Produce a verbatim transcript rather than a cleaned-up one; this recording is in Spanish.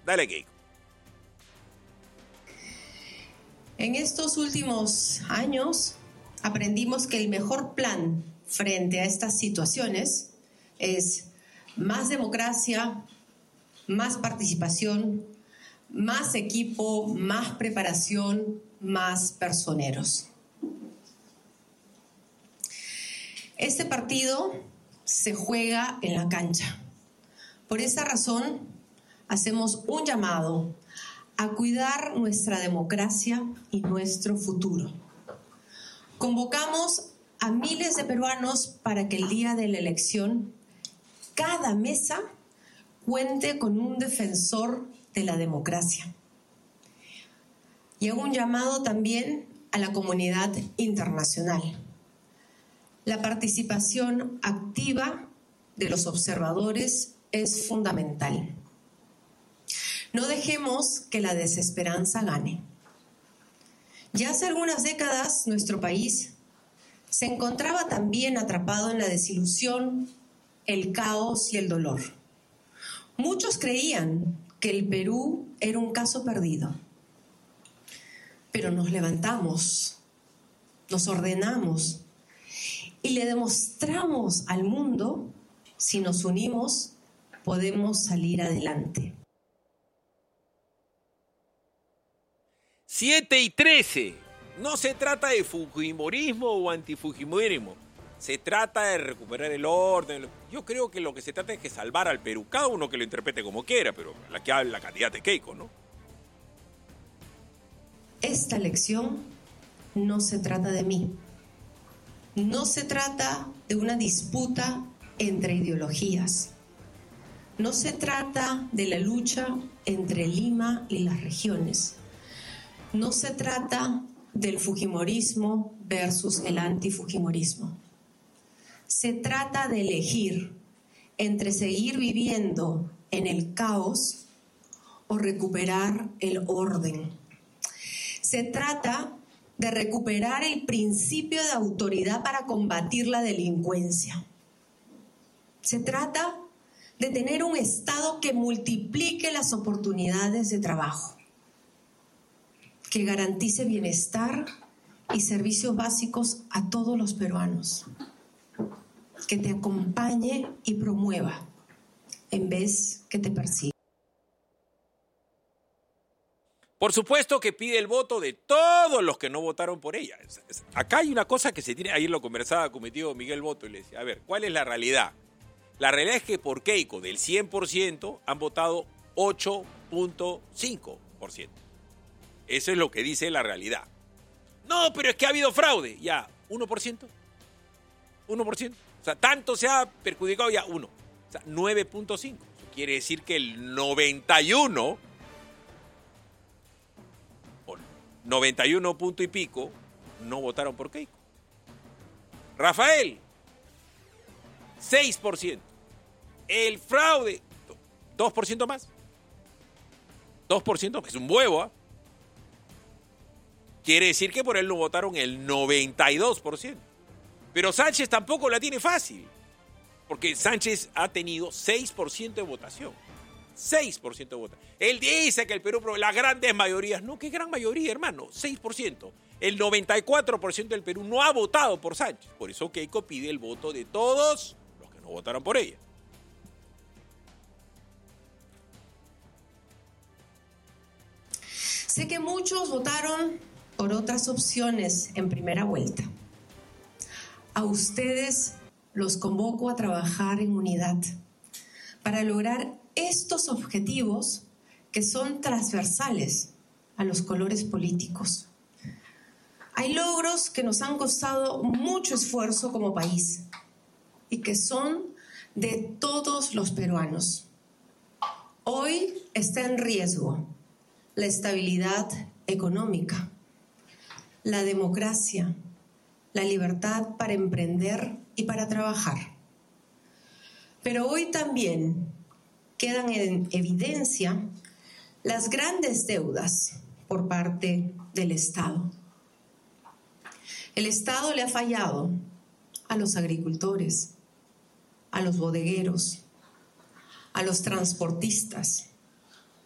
Dale, Keiko. En estos últimos años aprendimos que el mejor plan frente a estas situaciones es más democracia, más participación, más equipo, más preparación, más personeros. Este partido se juega en la cancha. Por esa razón, hacemos un llamado a cuidar nuestra democracia y nuestro futuro. Convocamos a miles de peruanos para que el día de la elección, cada mesa cuente con un defensor de la democracia. Y hago un llamado también a la comunidad internacional. La participación activa de los observadores es fundamental. No dejemos que la desesperanza gane. Ya hace algunas décadas nuestro país se encontraba también atrapado en la desilusión, el caos y el dolor. Muchos creían que el Perú era un caso perdido. Pero nos levantamos, nos ordenamos y le demostramos al mundo, si nos unimos, podemos salir adelante. siete y trece. No se trata de fujimorismo o antifujimorismo. Se trata de recuperar el orden. Yo creo que lo que se trata es que salvar al Perú. Cada uno que lo interprete como quiera, pero la que habla la candidata es Keiko, ¿no? Esta elección no se trata de mí. No se trata de una disputa entre ideologías. No se trata de la lucha entre Lima y las regiones. No se trata del fujimorismo versus el antifujimorismo. Se trata de elegir entre seguir viviendo en el caos o recuperar el orden. Se trata de recuperar el principio de autoridad para combatir la delincuencia. Se trata de tener un Estado que multiplique las oportunidades de trabajo, que garantice bienestar y servicios básicos a todos los peruanos, que te acompañe y promueva en vez que te persiga. Por supuesto que pide el voto de todos los que no votaron por ella. Acá hay una cosa que se tiene, ayer lo conversaba con mi tío Miguel Boto y le decía, a ver, ¿cuál es la realidad? La realidad es que por Keiko, del cien por ciento, han votado ocho punto cinco por ciento. Eso es lo que dice la realidad. No, pero es que ha habido fraude. Ya, uno por ciento. uno por ciento. O sea, tanto se ha perjudicado ya uno. O sea, nueve punto cinco. Eso quiere decir que el noventa y uno, o noventa y uno punto y pico, no votaron por Keiko. Rafael, seis por ciento. El fraude, dos por ciento más. dos por ciento, que es un huevo, ¿ah? ¿eh? Quiere decir que por él no votaron el noventa y dos por ciento. Pero Sánchez tampoco la tiene fácil, porque Sánchez ha tenido seis por ciento de votación. seis por ciento de votación. Él dice que el Perú, las grandes mayorías, no, ¿qué gran mayoría, hermano? seis por ciento. El noventa y cuatro por ciento del Perú no ha votado por Sánchez. Por eso Keiko pide el voto de todos los que no votaron por ella. Sé que muchos votaron por otras opciones en primera vuelta. A ustedes los convoco a trabajar en unidad para lograr estos objetivos que son transversales a los colores políticos. Hay logros que nos han costado mucho esfuerzo como país y que son de todos los peruanos. Hoy está en riesgo la estabilidad económica, la democracia, la libertad para emprender y para trabajar. Pero hoy también quedan en evidencia las grandes deudas por parte del Estado. El Estado le ha fallado a los agricultores, a los bodegueros, a los transportistas,